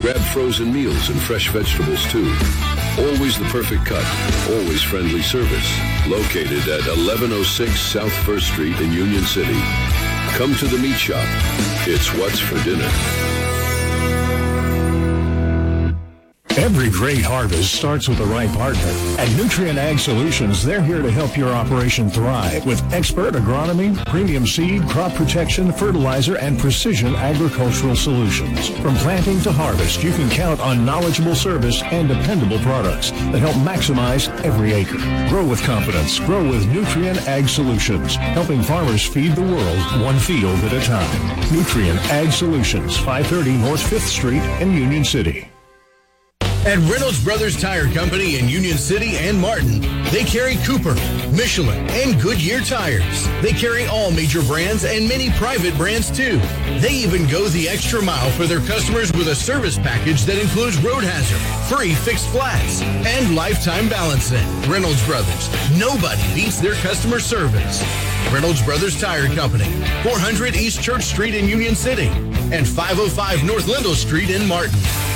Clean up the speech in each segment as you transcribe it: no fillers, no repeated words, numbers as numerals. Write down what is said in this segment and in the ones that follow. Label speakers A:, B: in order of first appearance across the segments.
A: Grab frozen meals and fresh vegetables, too. Always the perfect cut, always friendly service. Located at 1106 South 1st Street in Union City. Come to the meat shop. It's what's for dinner.
B: Every great harvest starts with the right partner. At Nutrien Ag Solutions, they're here to help your operation thrive with expert agronomy, premium seed, crop protection, fertilizer, and precision agricultural solutions. From planting to harvest, you can count on knowledgeable service and dependable products that help maximize every acre. Grow with confidence. Grow with Nutrien Ag Solutions, helping farmers feed the world one field at a time. Nutrien Ag Solutions, 530 North 5th Street in Union City.
C: At Reynolds Brothers Tire Company in Union City and Martin, they carry Cooper, Michelin, and Goodyear tires. They carry all major brands and many private brands too. They even go the extra mile for their customers with a service package that includes road hazard, free fixed flats, and lifetime balancing. Reynolds Brothers, nobody beats their customer service. Reynolds Brothers Tire Company, 400 East Church Street in Union City, and 505 North Lindell Street in Martin.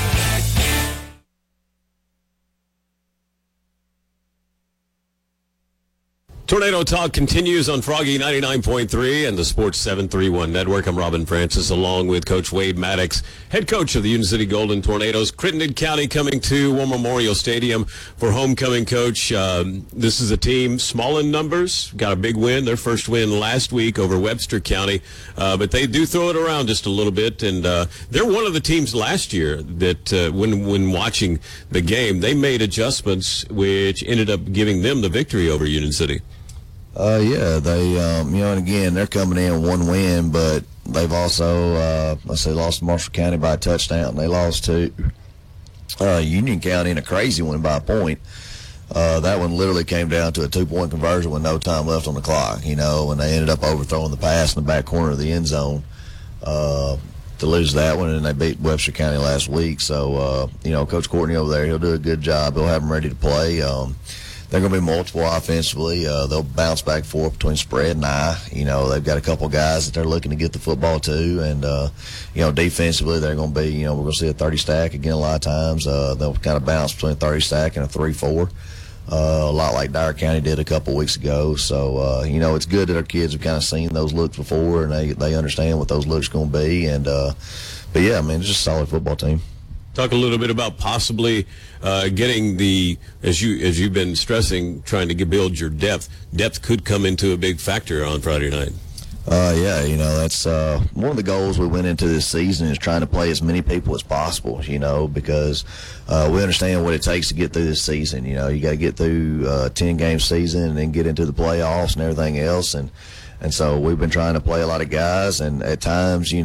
D: Tornado Talk continues on Froggy 99.3 and the Sports 731 Network. I'm Robin Francis, along with Coach Wade Maddox, head coach of the Union City Golden Tornadoes. Crittenden County coming to War Memorial Stadium for homecoming, Coach. This is a team small in numbers, got a big win, their first win last week over Webster County, but they do throw it around just a little bit, and they're one of the teams last year that when watching the game, they made adjustments which ended up giving them the victory over Union City.
E: Yeah, they, and again, they're coming in one win, but they've also, lost to Marshall County by a touchdown. They lost to Union County in a crazy one by a point. That one literally came down to a 2-point conversion with no time left on the clock, and they ended up overthrowing the pass in the back corner of the end zone to lose that one, and they beat Webster County last week. So, Coach Courtney over there, he'll do a good job. He'll have them ready to play. They're going to be multiple offensively. They'll bounce back and forth between spread and I. They've got a couple of guys that they're looking to get the football to. And, defensively, they're going to be, we're going to see a 30 stack again a lot of times. They'll kind of bounce between a 30 stack and a 3-4. A lot like Dyer County did a couple weeks ago. So, it's good that our kids have kind of seen those looks before and they understand what those looks are going to be. And, but, yeah, it's just a solid football team.
D: Talk a little bit about possibly getting the, as you've been stressing, trying to build your depth. Depth could come into a big factor on Friday night.
E: Yeah, that's one of the goals we went into this season is trying to play as many people as possible, because we understand what it takes to get through this season. You got to get through a 10-game season and then get into the playoffs and everything else. And so we've been trying to play a lot of guys, and at times,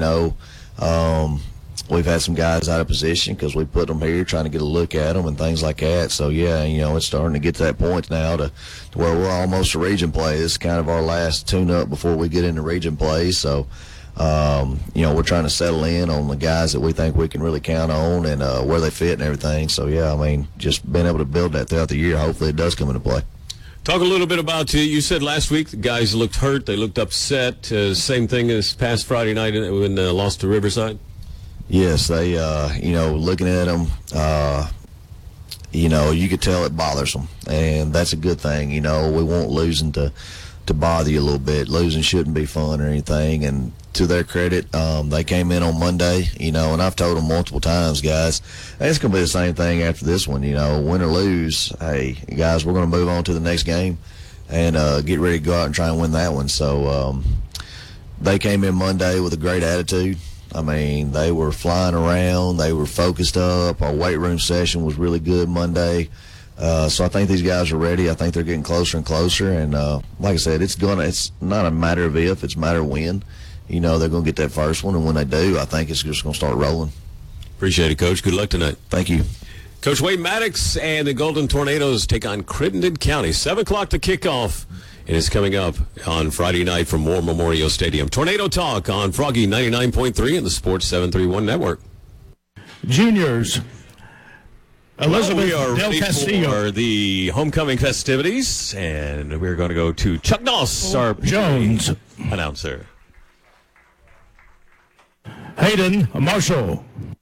E: we've had some guys out of position because we put them here trying to get a look at them and things like that. So, yeah, it's starting to get to that point now to where we're almost a region play. This is kind of our last tune-up before we get into region play. So, we're trying to settle in on the guys that we think we can really count on and where they fit and everything. So, yeah, just being able to build that throughout the year, hopefully it does come into play.
D: Talk a little bit about, you said last week the guys looked hurt, they looked upset. Same thing as past Friday night when they lost to Riverside?
E: Yes, they, looking at them, you could tell it bothers them, and that's a good thing. We want losing to bother you a little bit. Losing shouldn't be fun or anything, and to their credit, they came in on Monday, and I've told them multiple times, guys, it's going to be the same thing after this one, win or lose. Hey, guys, we're going to move on to the next game and get ready to go out and try and win that one. So they came in Monday with a great attitude. They were flying around. They were focused up. Our weight room session was really good Monday. So I think these guys are ready. I think they're getting closer and closer. And like I said, it's not a matter of if, it's a matter of when. They're going to get that first one. And when they do, I think it's just going to start rolling.
D: Appreciate it, Coach. Good luck tonight.
E: Thank you.
D: Coach Wade Maddox and the Golden Tornadoes take on Crittenden County. 7 o'clock to kick off. It is coming up on Friday night from War Memorial Stadium. Tornado Talk on Froggy 99.3 and the Sports 731 Network.
B: Juniors. Elizabeth
D: we are
B: Del
D: ready
B: Castillo
D: for the homecoming festivities, and we're going to go to Chuck Noss, our
B: Jones
D: announcer.
B: Hayden Marshall.